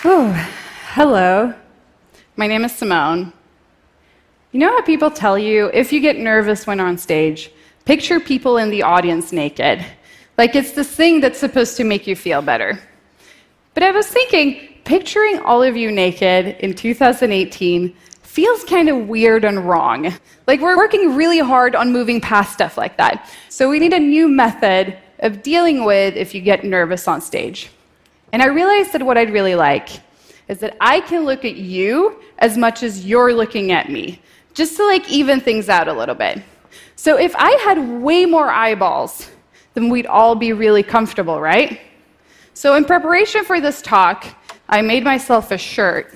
Oh, hello. My name is Simone. You know how people tell you if you get nervous when on stage, picture people in the audience naked? Like it's this thing that's supposed to make you feel better. But I was thinking, picturing all of you naked in 2018 feels kind of weird and wrong. Like we're working really hard on moving past stuff like that. So we need a new method of dealing with if you get nervous on stage. And I realized that what I'd really like is that I can look at you as much as you're looking at me, just to even things out a little bit. So if I had way more eyeballs, then we'd all be really comfortable, right? So in preparation for this talk, I made myself a shirt.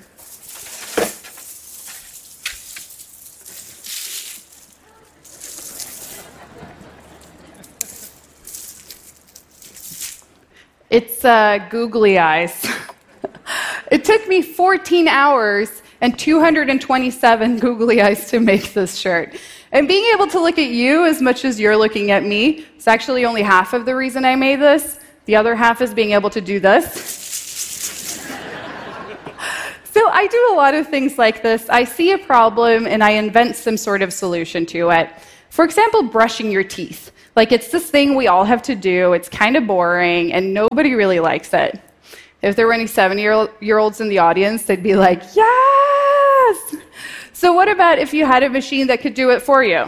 It's googly eyes. It took me 14 hours and 227 googly eyes to make this shirt. And being able to look at you as much as you're looking at me is actually only half of the reason I made this. The other half is being able to do this. So I do a lot of things like this. I see a problem and I invent some sort of solution to it. For example, brushing your teeth. It's this thing we all have to do. It's kind of boring, and nobody really likes it. If there were any 70-year-olds in the audience, they'd be like, yes! So what about if you had a machine that could do it for you?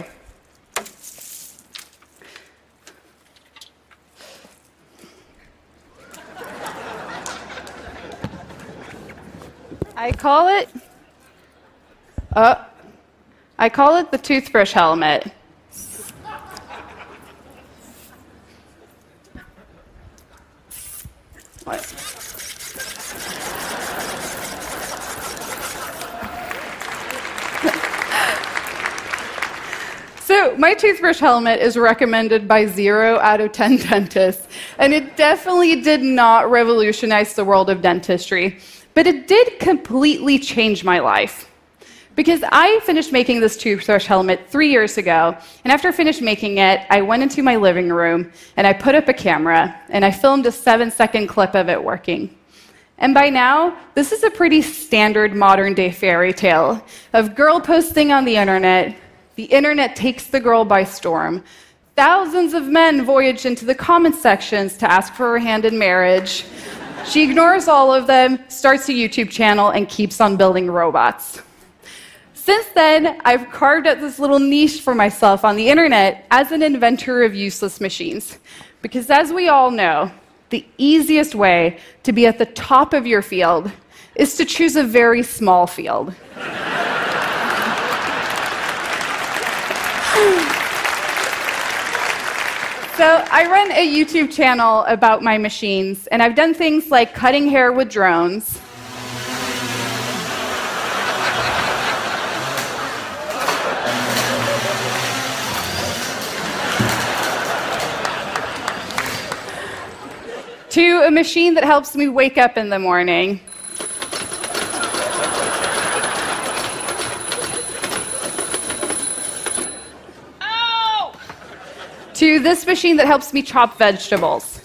I call it the toothbrush helmet. What? So my toothbrush helmet is recommended by 0 out of 10 dentists, and it definitely did not revolutionize the world of dentistry, but it did completely change my life. Because I finished making this toothbrush helmet 3 years ago, and after I finished making it, I went into my living room, and I put up a camera, and I filmed a 7-second clip of it working. And by now, this is a pretty standard modern-day fairy tale of girl posting on the internet takes the girl by storm, thousands of men voyage into the comment sections to ask for her hand in marriage. She ignores all of them, starts a YouTube channel, and keeps on building robots. Since then, I've carved out this little niche for myself on the internet as an inventor of useless machines. Because as we all know, the easiest way to be at the top of your field is to choose a very small field. So I run a YouTube channel about my machines, and I've done things like cutting hair with drones, to a machine that helps me wake up in the morning, to this machine that helps me chop vegetables.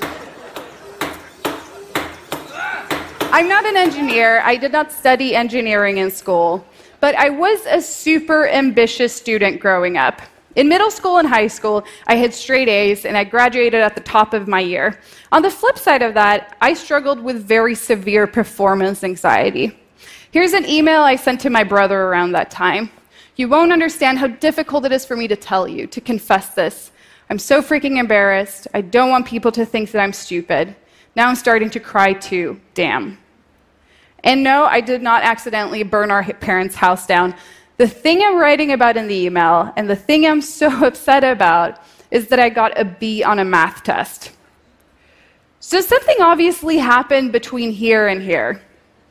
I'm not an engineer. I did not study engineering in school, but I was a super ambitious student growing up. In middle school and high school, I had straight A's, and I graduated at the top of my year. On the flip side of that, I struggled with very severe performance anxiety. Here's an email I sent to my brother around that time. You won't understand how difficult it is for me to tell you, to confess this. I'm so freaking embarrassed. I don't want people to think that I'm stupid. Now I'm starting to cry too. Damn. And no, I did not accidentally burn our parents' house down. The thing I'm writing about in the email, and the thing I'm so upset about, is that I got a B on a math test. So something obviously happened between here and here.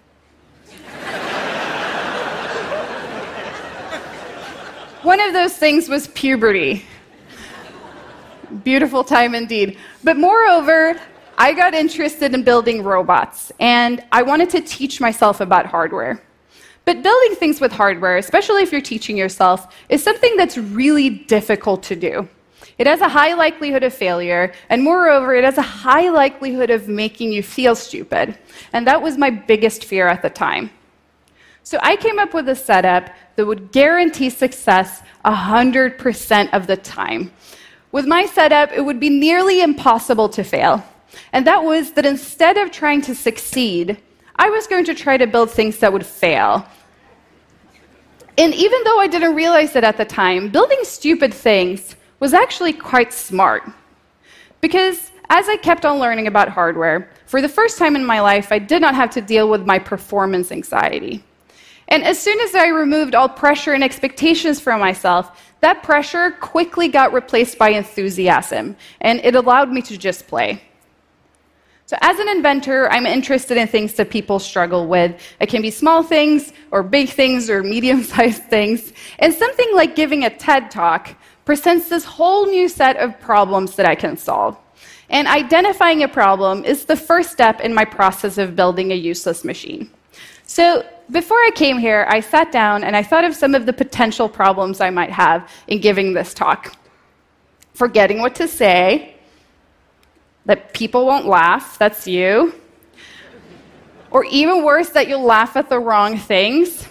One of those things was puberty. Beautiful time indeed. But moreover, I got interested in building robots, and I wanted to teach myself about hardware. But building things with hardware, especially if you're teaching yourself, is something that's really difficult to do. It has a high likelihood of failure, and moreover, it has a high likelihood of making you feel stupid. And that was my biggest fear at the time. So I came up with a setup that would guarantee success 100% of the time. With my setup, it would be nearly impossible to fail. And that was that instead of trying to succeed, I was going to try to build things that would fail. And even though I didn't realize it at the time, building stupid things was actually quite smart. Because as I kept on learning about hardware, for the first time in my life, I did not have to deal with my performance anxiety. And as soon as I removed all pressure and expectations from myself, that pressure quickly got replaced by enthusiasm, and it allowed me to just play. So as an inventor, I'm interested in things that people struggle with. It can be small things, or big things, or medium-sized things. And something like giving a TED Talk presents this whole new set of problems that I can solve. And identifying a problem is the first step in my process of building a useless machine. So before I came here, I sat down and I thought of some of the potential problems I might have in giving this talk. Forgetting what to say, that people won't laugh, that's you. Or even worse, that you'll laugh at the wrong things.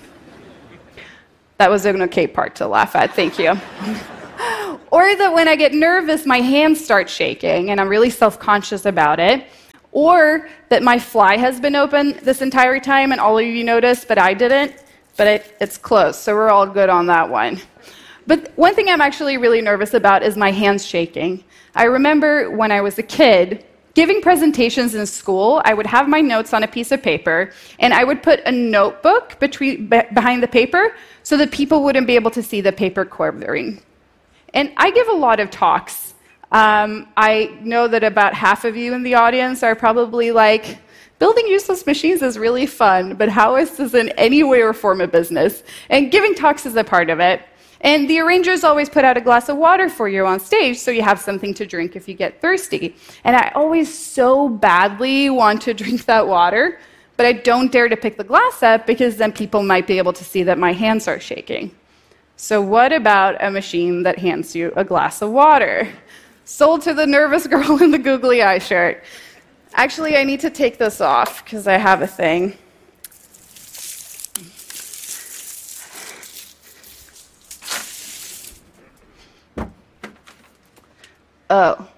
That was an okay part to laugh at, thank you. Or that when I get nervous, my hands start shaking and I'm really self-conscious about it. Or that my fly has been open this entire time and all of you noticed, but I didn't. But it's close, so we're all good on that one. But one thing I'm actually really nervous about is my hands shaking. I remember when I was a kid, giving presentations in school, I would have my notes on a piece of paper, and I would put a notebook behind the paper so that people wouldn't be able to see the paper quivering. And I give a lot of talks. I know that about half of you in the audience are probably like, building useless machines is really fun, but how is this in any way or form a business? And giving talks is a part of it. And the arrangers always put out a glass of water for you on stage so you have something to drink if you get thirsty. And I always so badly want to drink that water, but I don't dare to pick the glass up because then people might be able to see that my hands are shaking. So what about a machine that hands you a glass of water? Sold to the nervous girl in the googly eye shirt. Actually, I need to take this off because I have a thing. Oh.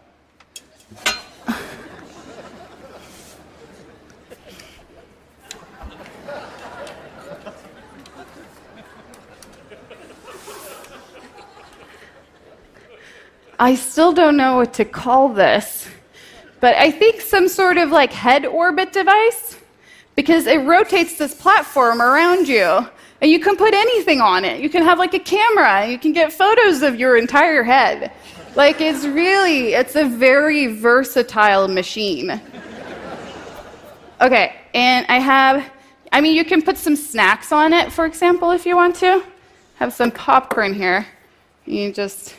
I still don't know what to call this, but I think some sort of like head orbit device, because it rotates this platform around you, and you can put anything on it. You can have like a camera, and you can get photos of your entire head. Like, it's a very versatile machine. Okay, and you can put some snacks on it, for example, if you want to. Have some popcorn here. You just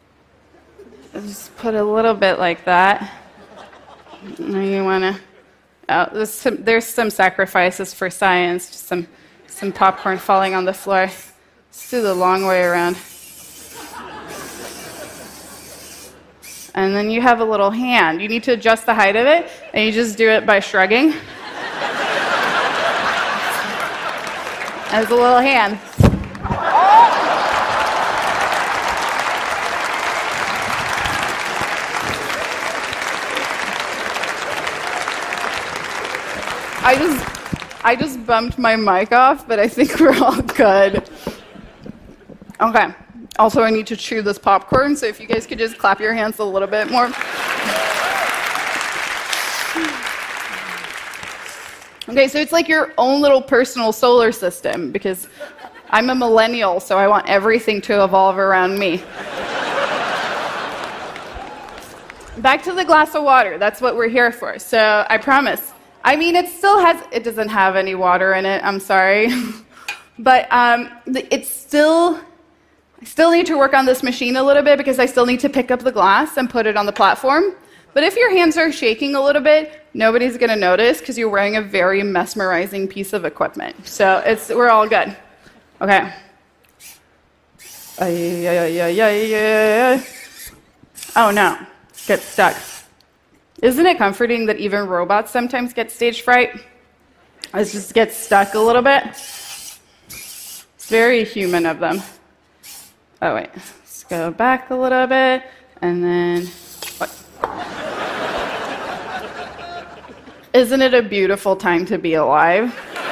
put a little bit like that. You want to... there's some sacrifices for science, just some popcorn falling on the floor. Let's do the long way around. And then you have a little hand. You need to adjust the height of it, and you just do it by shrugging. As a little hand. I just bumped my mic off, but I think we're all good. Okay. Also, I need to chew this popcorn, so if you guys could just clap your hands a little bit more. Okay, so it's like your own little personal solar system, because I'm a millennial, so I want everything to evolve around me. Back to the glass of water. That's what we're here for. So I promise. I mean, it doesn't have any water in it. I'm sorry. But I still need to work on this machine a little bit because I still need to pick up the glass and put it on the platform. But if your hands are shaking a little bit, nobody's going to notice because you're wearing a very mesmerizing piece of equipment. So we're all good. Okay. Oh no, get stuck. Isn't it comforting that even robots sometimes get stage fright? It just gets stuck a little bit. It's very human of them. Oh wait, let's go back a little bit, and then... What? Isn't it a beautiful time to be alive?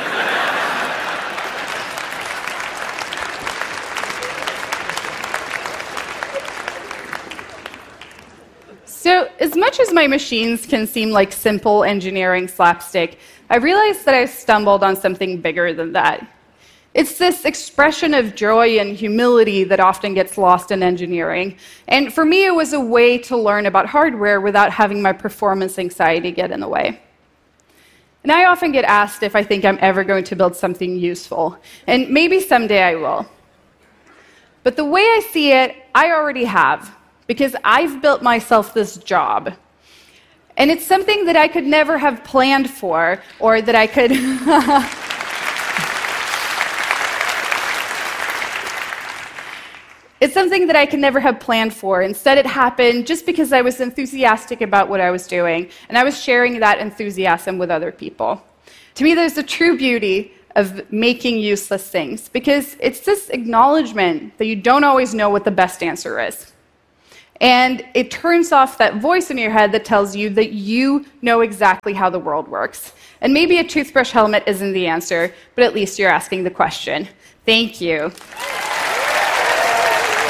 So, as much as my machines can seem like simple engineering slapstick, I realized that I stumbled on something bigger than that. It's this expression of joy and humility that often gets lost in engineering. And for me, it was a way to learn about hardware without having my performance anxiety get in the way. And I often get asked if I think I'm ever going to build something useful. And maybe someday I will. But the way I see it, I already have, because I've built myself this job. And it's something that I could never have planned for, or that I could... It's something that I could never have planned for. Instead, it happened just because I was enthusiastic about what I was doing, and I was sharing that enthusiasm with other people. To me, there's a true beauty of making useless things, because it's this acknowledgement that you don't always know what the best answer is. And it turns off that voice in your head that tells you that you know exactly how the world works. And maybe a toothbrush helmet isn't the answer, but at least you're asking the question. Thank you.